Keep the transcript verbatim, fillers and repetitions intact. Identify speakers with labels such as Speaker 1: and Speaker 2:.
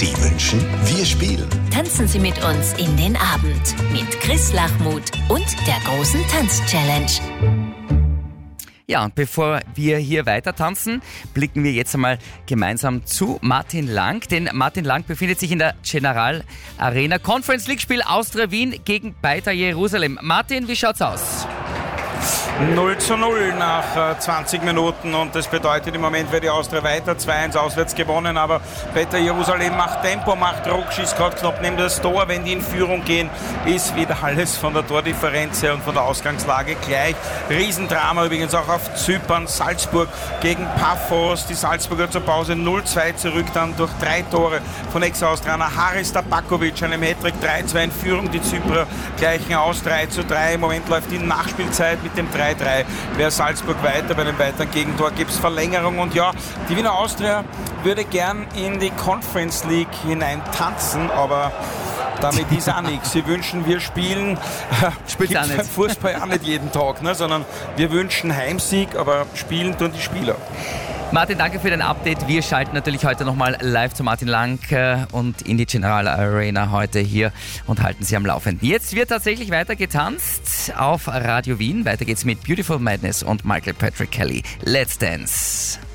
Speaker 1: Sie wünschen, wir spielen.
Speaker 2: Tanzen Sie mit uns in den Abend mit Chris Lachmuth und der großen Tanz-Challenge.
Speaker 3: Ja, und bevor wir hier weiter tanzen, blicken wir jetzt einmal gemeinsam zu Martin Lang. Denn Martin Lang befindet sich in der General Arena. Conference League Spiel Austria Wien gegen Beitar Jerusalem. Martin, wie schaut's aus?
Speaker 4: null zu null nach zwanzig Minuten und das bedeutet im Moment wäre die Austria weiter, zwei eins auswärts gewonnen, aber Beitar Jerusalem macht Tempo, macht Druck, schießt gerade knapp neben das Tor. Wenn die in Führung gehen, ist wieder alles von der Tordifferenz her und von der Ausgangslage gleich. Riesendrama übrigens auch auf Zypern, Salzburg gegen Paphos, die Salzburger zur Pause null zwei zurück, dann durch drei Tore von Ex-Austrianer Haris Tabakovic, einem Hattrick, drei zwei in Führung, die Zyprer gleichen aus, drei zu drei. Im Moment läuft die Nachspielzeit mit dem drei drei. Wäre Salzburg weiter, bei dem weiteren Gegentor gibt es Verlängerung und ja, die Wiener Austria würde gern in die Conference League hinein tanzen, aber damit ist auch nichts. Sie wünschen, wir spielen,
Speaker 3: spielt auch nicht.
Speaker 4: Fußball auch nicht jeden Tag, ne, sondern wir wünschen Heimsieg, aber spielen tun die Spieler.
Speaker 3: Martin, danke für dein Update. Wir schalten natürlich heute nochmal live zu Martin Lang und in die General Arena heute hier und halten Sie am Laufenden. Jetzt wird tatsächlich weiter getanzt auf Radio Wien. Weiter geht's mit Beautiful Madness und Michael Patrick Kelly. Let's Dance.